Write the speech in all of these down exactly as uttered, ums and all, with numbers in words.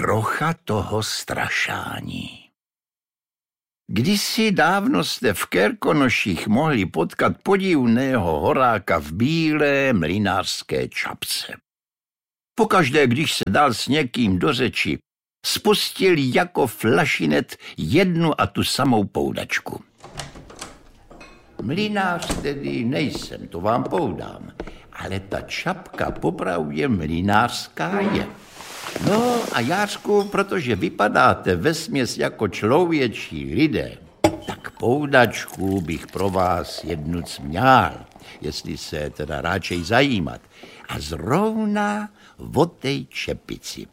Trocha toho strašání. Kdysi dávno jste v Kerkonoších mohli potkat podivného horáka v bílé mlynářské čapce. Pokaždé, když se dal s někým do řeči, spustil jako flašinet jednu a tu samou poudačku. Mlynář tedy nejsem, to vám poudám, ale ta čapka popravdě mlynářská je. No a Jářku, protože vypadáte vesměs jako člověčí lidé, tak poudačku bych pro vás jednu měl, jestli se teda ráčej zajímat. A zrovna o tej čepici.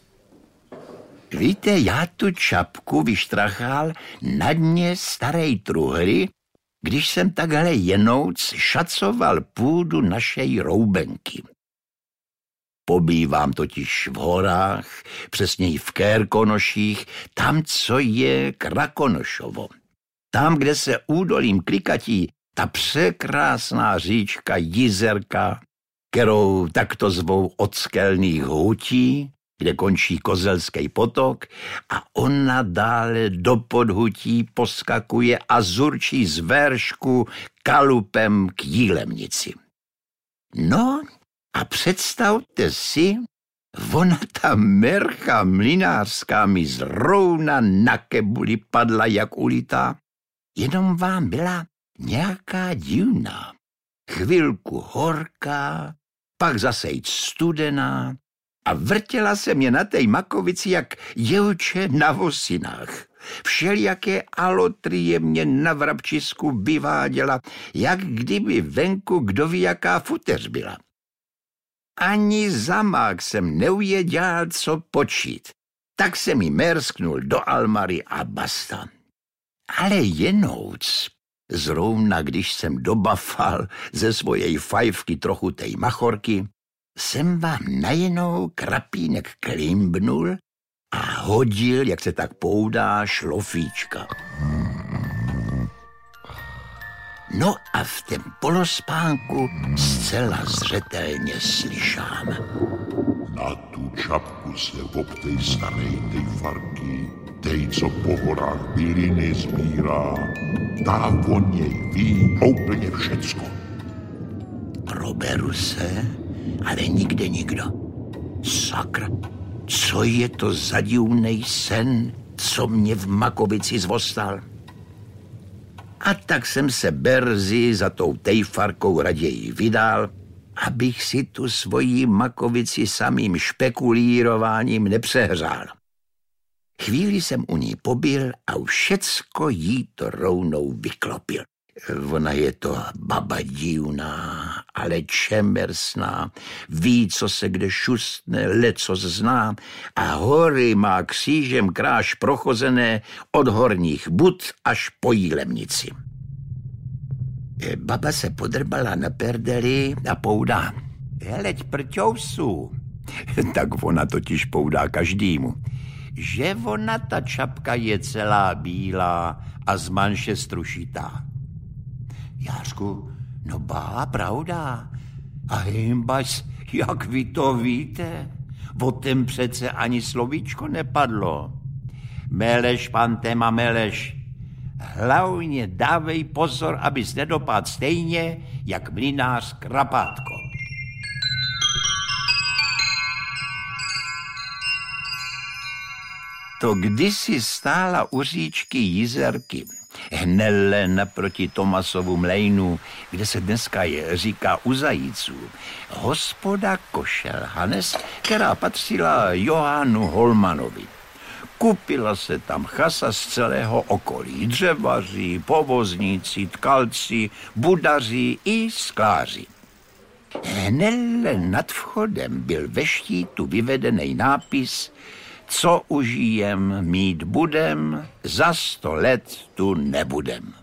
Víte, já tu čapku vyštrachal na dně starej truhry, když jsem takhle jenouc šacoval půdu našej roubenky. Pobývám totiž v horách, přesněji v Kerkonoších, tam, co je Krakonošovo. Tam, kde se údolím klikatí ta překrásná říčka Jizerka, kterou takto zvou od skelných hutí, kde končí Kozelský potok, a ona dále do podhutí poskakuje a zurčí z veršku kalupem k Jílemnici. No a představte si, ona ta mercha mlynářská mi zrovna na kebuli padla jak ulitá, jenom vám byla nějaká divná. Chvilku horká, pak zase jít studená a vrtěla se mě na tej makovici jak jevče na vosinách. Všelijaké alotrie mě na vrabčisku vyváděla, jak kdyby venku kdo ví jaká futeř byla. Ani zamák jsem neuvěděl, co počít. Tak jsem jí mersknul do almary a basta. Ale jenouc, zrovna když jsem dobafal ze svojej fajfky trochu tej machorky, jsem vám najednou krapínek klimbnul a hodil, jak se tak poudá, šlofíčka. No a v tom polospánku zcela zřetelně slyšám. Na tu čapku se obtej starej tej farky, tej, co po horách byliny sbírá, tá o něj ví úplně všecko. Proberu se, ale nikde nikdo. Sakra, co je to za divnej sen, co mě v makovici zvostal? A tak jsem se berzy za tou tejfarkou raději vydal, abych si tu svoji makovici samým špekulírováním nepřehřál. Chvíli jsem u ní pobyl a už všecko jí to rovnou vyklopil. Ona je to baba divná, ale čemersná, ví, co se kde šustne, lecos zná a hory má křížem kráž prochozené od horních bud až po Jílemnici. Baba se podrbala na perdeli a poudá. Heleď prťousu. Tak ona totiž poudá každému. Že ona ta čapka je celá bílá a z manše strušitá. Jářku, no bá, pravda. A hejmbas, jak vy to víte? O tom přece ani slovíčko nepadlo. Meleš, pantema, meleš. Hlavně dávej pozor, abys nedopadl stejně, jak mlynář Krapátko. To kdysi stála u říčky Jizerky, hnelle naproti Tomasovu mlejnu, kde se dneska je říká u zajíců, hospoda Košel Hanes, která patřila Johannu Holmanovi. Kupila se tam chasa z celého okolí, dřevaři, povozníci, tkalci, budaři i skláři. Hnelle nad vchodem byl ve štítu vyvedený nápis Co užijem, mít budem, za sto let tu nebudem.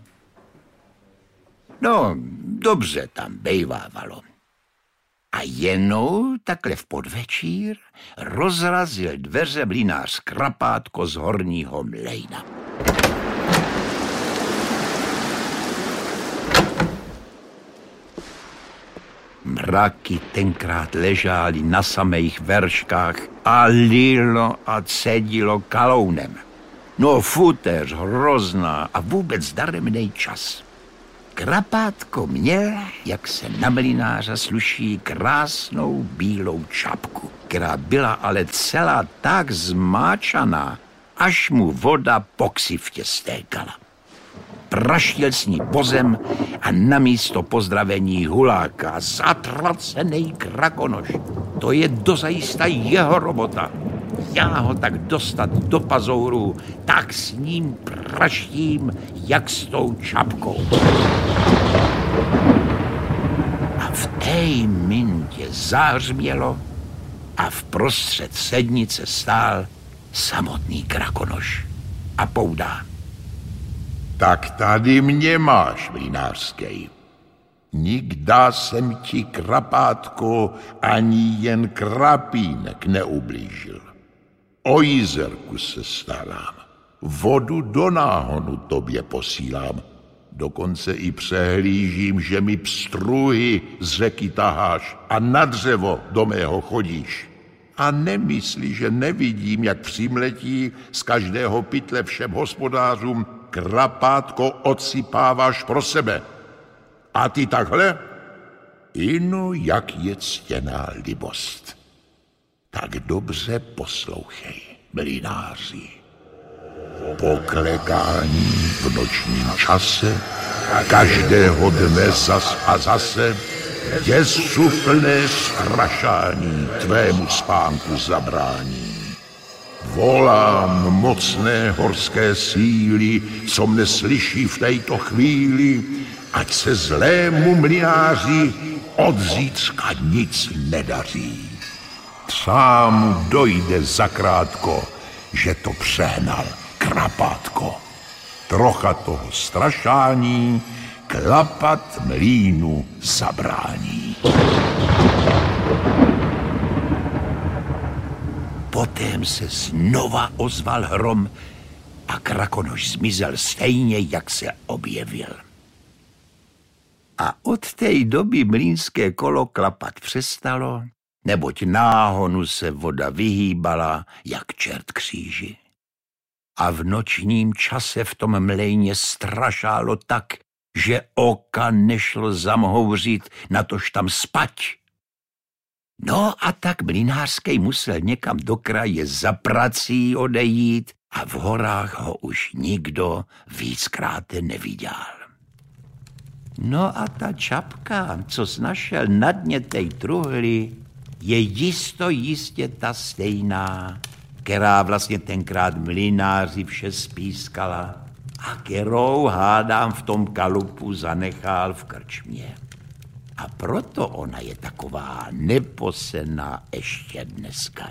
No, dobře tam bejvávalo. A jenou takhle v podvečír rozrazil dveře mlynář Krapátko z horního mlejna. Mraky tenkrát ležály na samých verškách a lilo a cedilo kalounem. No futéř hrozná a vůbec daremnej čas. Krapátko měl, jak se na mlynáře sluší, krásnou bílou čapku, která byla ale celá tak zmáčaná, až mu voda po ksiftě stékala. Praštil s ní po zem a namísto pozdravení huláka zatracenej krakonoš. To je dozajista jeho robota. Já ho tak dostat do pazouru, tak s ním praštím, jak s tou čapkou. A v té mintě zahřmělo a v prostřed sednice stál samotný krakonoš a poudá. Tak tady mě máš, mlynářskej. Nikda jsem ti, krapátko, ani jen krapínek neublížil. O jízerku se starám, vodu do náhonu tobě posílám, dokonce i přehlížím, že mi pstruhy z řeky taháš a na dřevo do mého chodíš. A nemyslí, že nevidím, jak přimletí z každého pytle všem hospodářům, krapátko odsypáváš pro sebe. A ty takhle? Inu, jak je ctěná libost. Tak dobře poslouchej, mlynáři. Po klekání v nočním čase, každého dne zas a zase, děsuplné strašání tvému spánku zabrání. Volám mocné horské síly, co mne slyší v této chvíli, ať se zlému mlynáři od zítřka nic nedaří. Třeba mu dojde zakrátko, že to přehnal krapátko. Trocha toho strašání klapat mlýnu zabrání. Potem se znova ozval hrom a krakonoš zmizel stejně, jak se objevil. A od té doby mlýnské kolo klapat přestalo, neboť náhonu se voda vyhýbala jak čert kříži. A v nočním čase v tom mlejně strašálo tak, že oka nešlo zamhouřit, natož tam spať. No a tak mlynářskej musel někam do kraje za prací odejít a v horách ho už nikdo víckrát neviděl. No a ta čapka, co snašel na dně tej truhly, je jisto jistě ta stejná, která vlastně tenkrát mlynáři vše spískala a kterou, hádám, v tom kalupu zanechal v krčmě. A proto ona je taková neposená ještě dneska.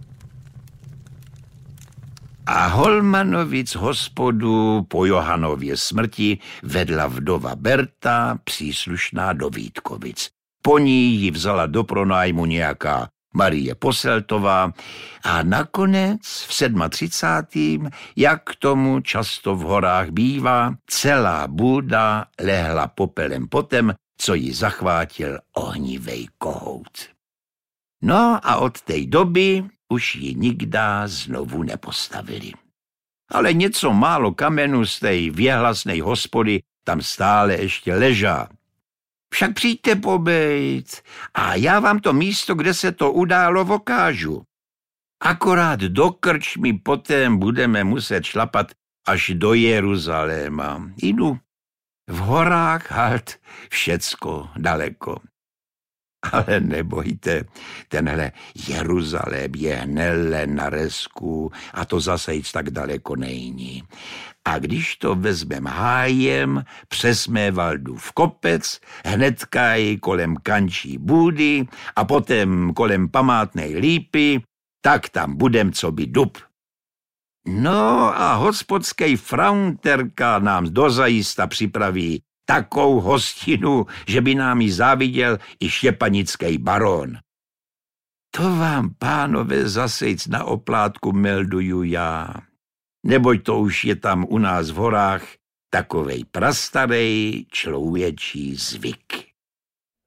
A Holmanovic hospodu po Johanově smrti vedla vdova Berta, příslušná do Vítkovic. Po ní ji vzala do pronájmu nějaká Marie Poseltová a nakonec v třicátém sedmém, jak k tomu často v horách bývá, celá bůda lehla popelem potem, co ji zachvátil ohnivej kohout. No a od té doby už ji nikda znovu nepostavili. Ale něco málo kamenů z té věhlasnej hospody tam stále ještě ležá. Však přijďte pobejt a já vám to místo, kde se to událo, vokážu. Akorát do krčmy potem budeme muset šlapat až do Jeruzaléma. Jdu. V horách halt všecko daleko. Ale nebojte, tenhle Jeruzalém je hnele na resku a to zase jít tak daleko není. A když to vezmem hájem přes Mévaldův kopec, hnedkaj kolem kančí bůdy a potom kolem památnej lípy, tak tam budem co by dub. No a hospodskej fraunterka nám dozajista připraví takou hostinu, že by nám ji záviděl i štěpanický baron. To vám, pánové, zasejc na oplátku melduju já, neboť to už je tam u nás v horách takovej prastarej člověčí zvyk.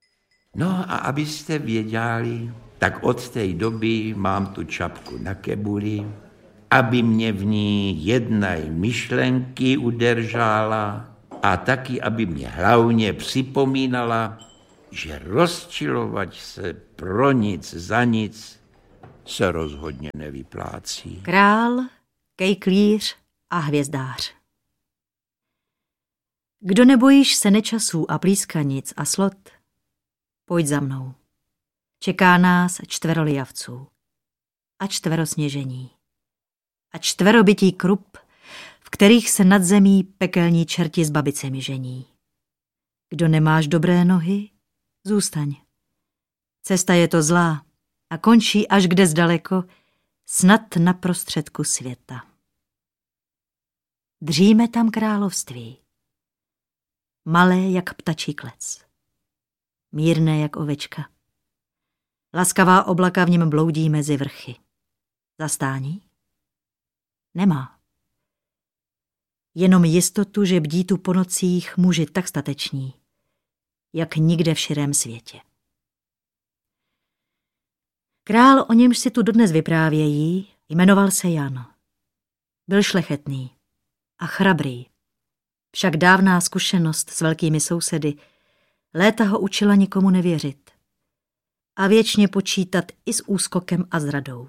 No a abyste věděli, tak od té doby mám tu čapku na kebuli, aby mě v ní jednej myšlenky udržala a taky, aby mě hlavně připomínala, že rozčilovat se pro nic za nic se rozhodně nevyplácí. Král, kejklíř a hvězdář. Kdo nebojíš se nečasů a plískanic a slot, pojď za mnou. Čeká nás čtvero lijavců a čtvero sněžení a čtvero bytí krup, v kterých se nad zemí pekelní čerti s babicemi žení. Kdo nemáš dobré nohy, zůstaň. Cesta je to zlá a končí až kde zdaleko, snad na prostředku světa. Dříme tam království, malé jak ptačí klec, mírné jak ovečka. Laskavá oblaka v něm bloudí mezi vrchy. Zastání? Nemá. Jenom jistotu, že bdí tu po nocích muži tak stateční, jak nikde v širém světě. Král, o němž si tu dodnes vyprávějí, jmenoval se Jan. Byl šlechetný a chrabrý. Však dávná zkušenost s velkými sousedy léta ho učila nikomu nevěřit a věčně počítat i s úskokem a zradou.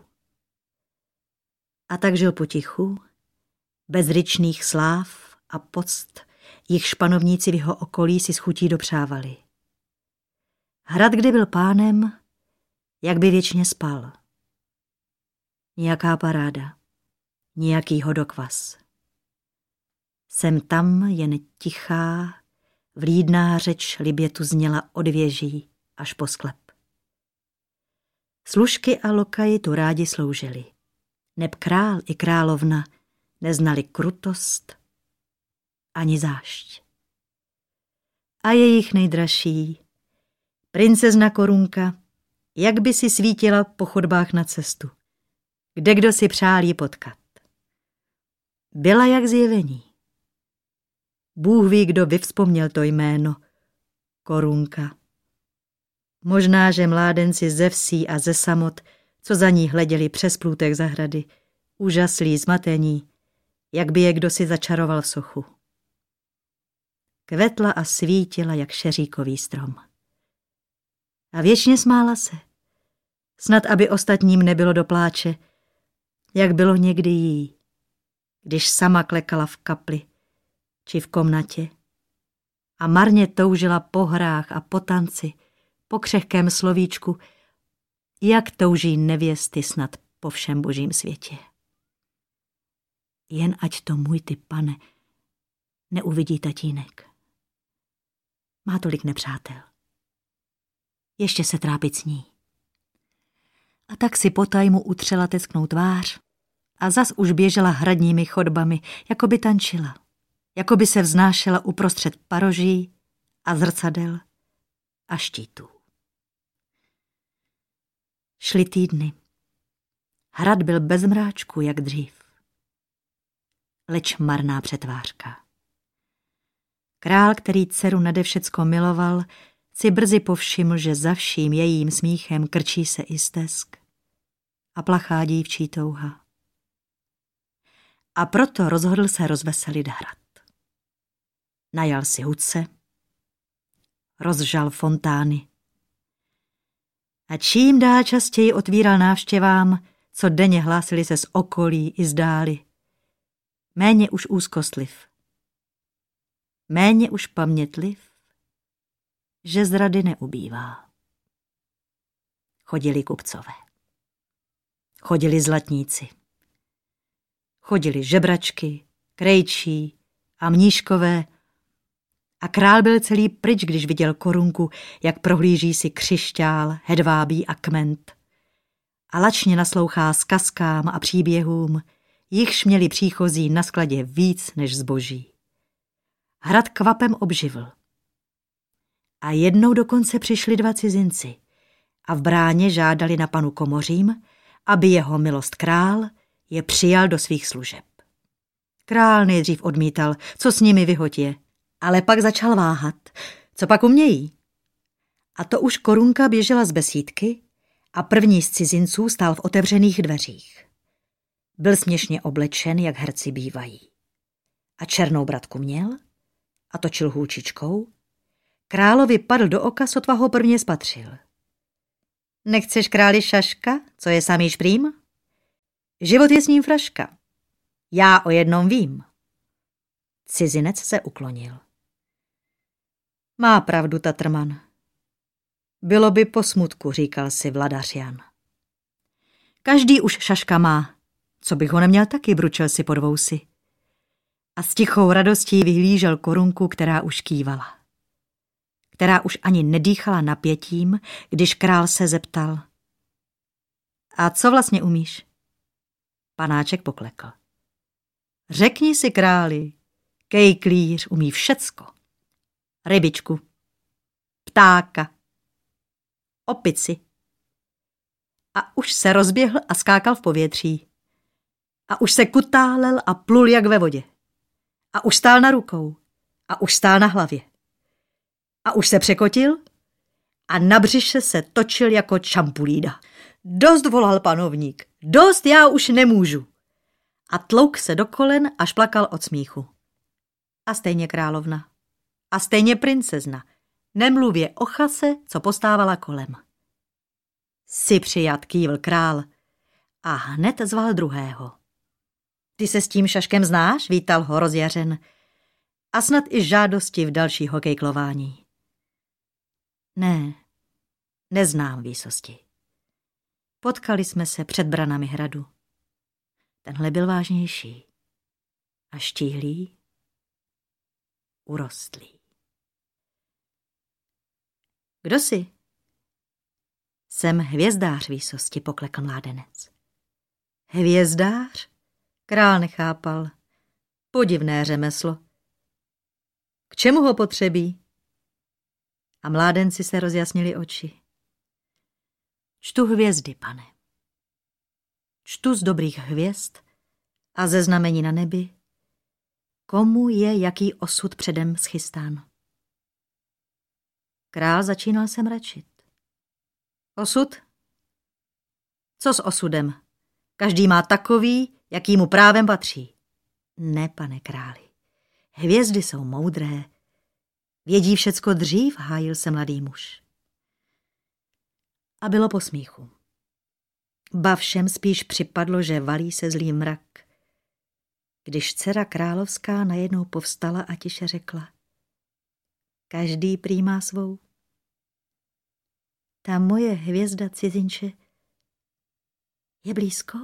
A tak žil potichu, bez ryčných sláv a poct, jich španovníci v jeho okolí si s chutí dopřávali. Hrad, kde byl pánem, jak by věčně spal. Nijaká paráda, nijaký hodokvas. Sem tam jen tichá, vlídná řeč libě tu zněla od věží až po sklep. Služky a lokaji tu rádi sloužili. Neb král i královna neznali krutost ani zášť. A jejich nejdražší, princezna Korunka, jak by si svítila po chodbách na cestu, kde kdo si přál jí potkat. Byla jak zjevení. Bůh ví, kdo vyvzpomněl to jméno Korunka. Možná, že mládenci ze vsí a ze samot, co za ní hleděli přes plůtek zahrady, úžaslí zmatení, jak by je kdo si začaroval v sochu. Kvetla a svítila jak šeříkový strom. A věčně smála se, snad aby ostatním nebylo do pláče, jak bylo někdy jí, když sama klekala v kapli či v komnatě a marně toužila po hrách a po tanci, po křehkém slovíčku, jak touží nevěsty snad po všem božím světě. Jen ať to můj ty, pane, neuvidí tatínek. Má tolik nepřátel. Ještě se trápit s ní. A tak si potajmu utřela tesknou tvář a zas už běžela hradními chodbami, jako by tančila, jako by se vznášela uprostřed paroží a zrcadel a štítů. Šly týdny. Hrad byl bez mráčku, jak dřív. Leč marná přetvářka. Král, který dceru nade všecko miloval, si brzy povšiml, že za vším jejím smíchem krčí se i stesk a plachá dívčí touha. A proto rozhodl se rozveselit hrad. Najal si hudce, rozžal fontány a čím dál častěji otvíral návštěvám, co denně hlásili se z okolí i z dály. Méně už úzkostliv, méně už pamětliv, že zrady neubývá. Chodili kupcové, chodili zlatníci, chodili žebračky, krejčí a mníškové a král byl celý pryč, když viděl Korunku, jak prohlíží si křišťál, hedvábí a kment a lačně naslouchá zkazkám a příběhům, jichž měli příchozí na skladě víc než zboží. Hrad kvapem obživl. A jednou dokonce přišli dva cizinci a v bráně žádali na panu Komořím, aby jeho milost král je přijal do svých služeb. Král nejdřív odmítal, co s nimi vyhoď je, ale pak začal váhat, co pak umějí. A to už Korunka běžela z besídky a první z cizinců stál v otevřených dveřích. Byl směšně oblečen, jak herci bývají. A černou bratku měl a točil hůlčičkou. Královi padl do oka, sotva ho prvně spatřil. Nechceš králi šaška, co je samý šprým? Život je s ním fraška. Já o jednom vím. Cizinec se uklonil. Má pravdu Tatrman. Bylo by po smutku, říkal si vladař Jan. Každý už šaška má. Co bych ho neměl taky, bručel si pod vousy. A s tichou radostí vyhlížel Korunku, která už kývala. Která už ani nedýchala napětím, když král se zeptal. A co vlastně umíš? Panáček poklekl. Řekni si, králi, kejklíř umí všecko. Rybičku, ptáka, opici. A už se rozběhl a skákal v povětří. A už se kutálel a plul jak ve vodě. A už stál na rukou. A už stál na hlavě. A už se překotil a na břiše se točil jako čampulída. Dost, volal panovník, dost, já už nemůžu. A tlouk se do kolen, až plakal od smíchu. A stejně královna. A stejně princezna. Nemluvě o chase, co postávala kolem. Si přijat, kývl král. A hned zval druhého. Ty se s tím šaškem znáš? Vítal ho rozjařen. A snad i žádosti v další hokejklování. Ne, neznám výsosti. Potkali jsme se před branami hradu. Tenhle byl vážnější. A štíhlý, urostlý. Kdo jsi? Jsem hvězdář výsosti, poklekl mládenec. Hvězdář? Král nechápal. Podivné řemeslo. K čemu ho potřebí? A mládenci se rozjasnili oči. Čtu hvězdy, pane. Čtu z dobrých hvězd a ze znamení na nebi, komu je jaký osud předem schystán. Král začínal se mračit. Osud? Co s osudem? Každý má takový, jaký mu právem patří. Ne, pane králi. Hvězdy jsou moudré. Vědí všecko dřív, hájil se mladý muž. A bylo po smíchu. Ba všem spíš připadlo, že valí se zlý mrak. Když dcera královská najednou povstala a tiše řekla. Každý prý má svou. Ta moje hvězda, cizinče, je blízko?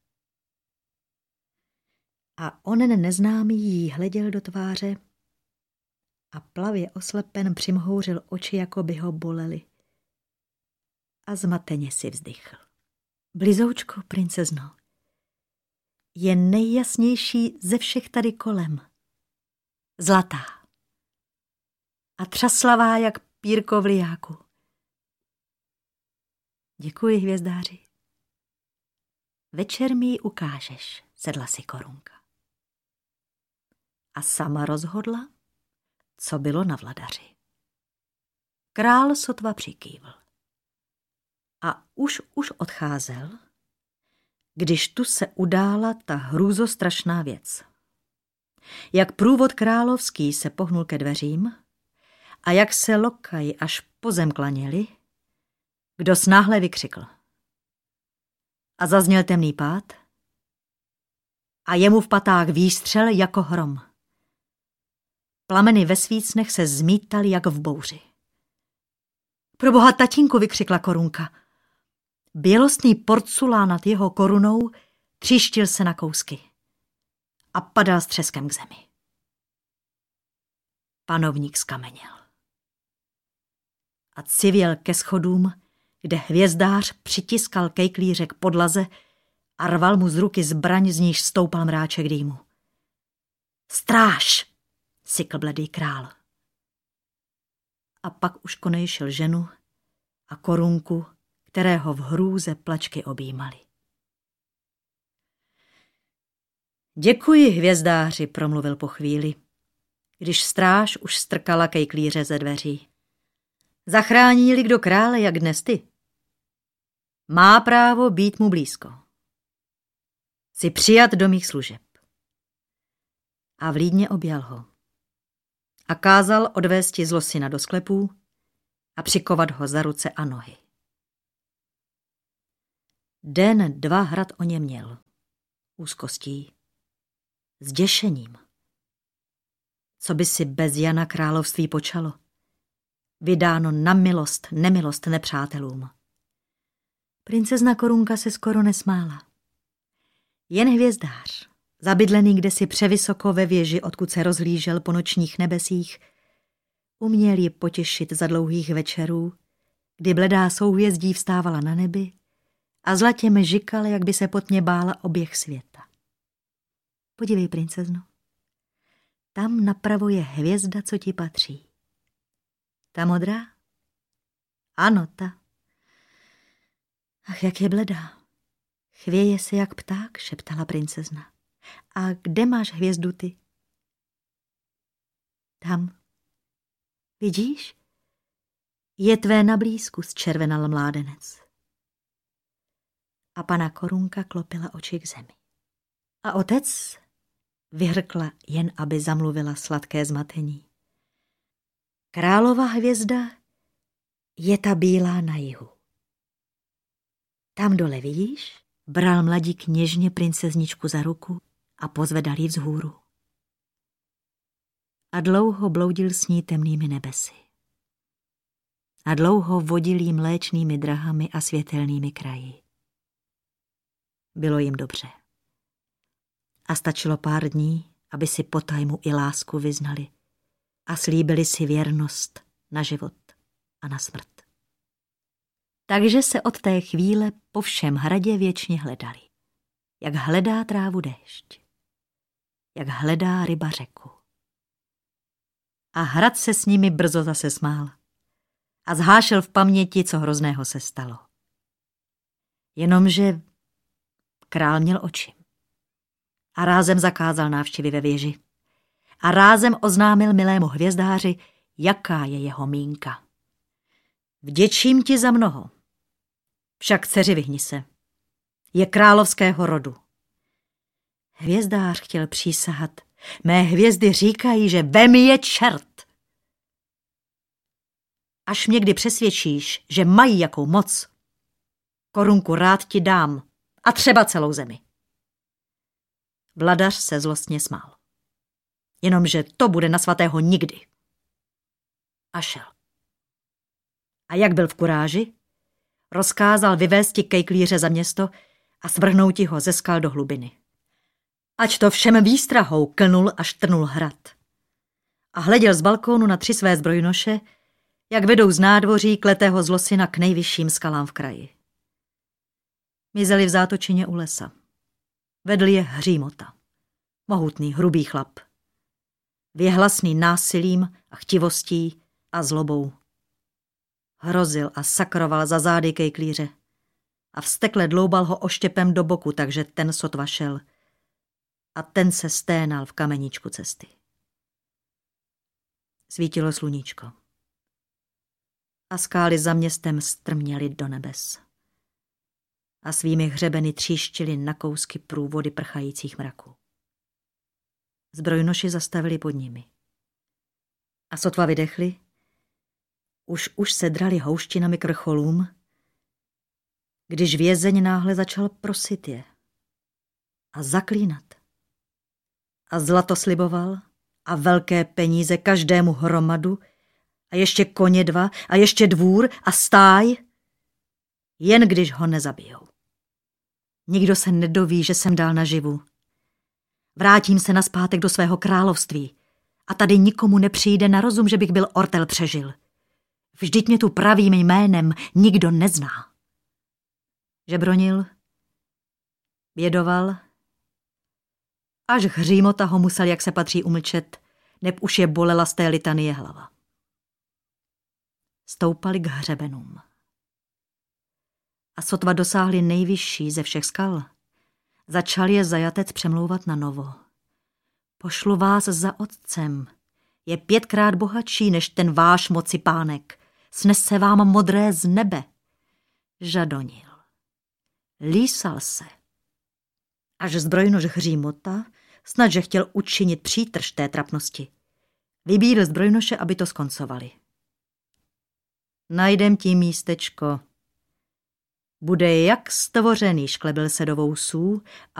A onen neznámý jí hleděl do tváře a plavě oslepen přimhouřil oči, jako by ho bolely. A zmateně si vzdychl. Blizoučko, princezno, je nejjasnější ze všech tady kolem. Zlatá a třaslavá, jak pírko v lijáku. Děkuji, hvězdáři. Večer mi ji ukážeš, sedla si Korunka. A sama rozhodla, co bylo na vladaři. Král sotva přikývl. A už už odcházel, když tu se udála ta hrůzostrašná věc. Jak průvod královský se pohnul ke dveřím a jak se lokaji až po zem klaněli, kdo snáhle vykřikl. A zazněl temný pád a jemu v patách výstřel jako hrom. Plameny ve svícnech se zmítaly jak v bouři. Proboha, tatínku, vykřikla Korunka. Bělostný porculán nad jeho korunou tříštil se na kousky a padal s třeskem k zemi. Panovník skameněl a civěl ke schodům, kde hvězdář přitiskal kejklíře k podlaze a rval mu z ruky zbraň, z níž stoupal mráček dýmu. Stráž! Sykl bledý král. A pak už konejšil ženu a Korunku, kterého v hrůze plačky objímali. Děkuji, hvězdáři, promluvil po chvíli, když stráž už strkala kejklíře ze dveří. Zachrání-li kdo krále, jak dnes ty, má právo být mu blízko. Jsi přijat do mých služeb. A vlídně objal ho. A kázal odvésti zlosyna do sklepů a přikovat ho za ruce a nohy. Den dva hrad o něm měl. Úzkostí. Zděšením. Co by si bez Jana království počalo? Vydáno na milost, nemilost nepřátelům. Princezna Korunka se skoro nesmála. Jen hvězdář, zabydlený kdesi převysoko ve věži, odkud se rozhlížel po nočních nebesích, uměl ji potěšit za dlouhých večerů, kdy bledá souhvězdí vstávala na nebi a zlatě mežikal, jak by se po tmě bála oběh světa. Podívej, princezno, tam napravo je hvězda, co ti patří. Ta modrá? Ano, ta. Ach, jak je bledá. Chvěje se jak pták, šeptala princezna. A kde máš hvězdu ty? Tam. Vidíš? Je tvé na blízku, zčervenal mládenec. A pana Korunka klopila oči k zemi. A otec? Vyhrkla, jen aby zamluvila sladké zmatení. Králova hvězda je ta bílá na jihu. Tam dole, vidíš? Bral mladík něžně princezničku za ruku a pozvedal ji vzhůru. A dlouho bloudil s ní temnými nebesy. A dlouho vodil jí mléčnými drahami a světelnými kraji. Bylo jim dobře. A stačilo pár dní, aby si potajmu i lásku vyznali a slíbili si věrnost na život a na smrt. Takže se od té chvíle po všem hradě věčně hledali, jak hledá trávu déšť, jak hledá ryba řeku. A hrad se s nimi brzo zase smál a zhášel v paměti, co hrozného se stalo. Jenomže král měl oči a rázem zakázal návštěvy ve věži a rázem oznámil milému hvězdáři, jaká je jeho mínka. Vděčím ti za mnoho, však dceři vyhni se. Je královského rodu. Hvězdář chtěl přísahat. Mé hvězdy říkají, že vem je čert. Až mě kdy přesvědčíš, že mají jakou moc, korunku rád ti dám a třeba celou zemi. Vladař se zlostně smál. Jenomže to bude na svatého nikdy. A šel. A jak byl v kuráži, rozkázal vyvésti kejklíře za město a svrhnouti ho ze skal do hlubiny. Ať to všem výstrahou klnul a štrnul hrad. A hleděl z balkónu na tři své zbrojnoše, jak vedou z nádvoří kletého zlosyna k nejvyšším skalám v kraji. Mizeli v zátočině u lesa. Vedl je Hřímota, mohutný, hrubý chlap. Věhlasný násilím a chtivostí a zlobou. Hrozil a sakroval za zády kejklíře a vztekle dloubal ho oštěpem do boku, takže ten sotva šel a ten se sténal v kameníčku cesty. Svítilo sluníčko a skály za městem strměly do nebes a svými hřebeny tříštily na kousky průvody prchajících mraků. Zbrojnoši zastavili pod nimi a sotva vydechli, Už už se drali houštinami k vrcholům, když vězeň náhle začal prosit je a zaklínat. A zlato sliboval a velké peníze každému hromadu a ještě koně dva a ještě dvůr a stáj, jen když ho nezabijou. Nikdo se nedoví, že jsem dal naživu. Vrátím se nazpátek do svého království a tady nikomu nepřijde na rozum, že bych byl ortel přežil. Vždyť mě tu pravým jménem nikdo nezná. Žebronil, bědoval, až Hřímota ho musel, jak se patří, umlčet, neb už je bolela z té litanie hlava. Stoupali k hřebenům. A sotva dosáhli nejvyšší ze všech skal, začal je zajatec přemlouvat na novo. Pošlu vás za otcem, je pětkrát bohatší než ten váš moci pánek. snese vám modré z nebe. Žadonil. Lísal se. Až zbrojnož hřímota, snad že chtěl učinit přítrž té trapnosti. Vybídl zbrojnoše, aby to skoncovali. Najdem ti místečko. Bude jak stvořený, šklebil se do vousů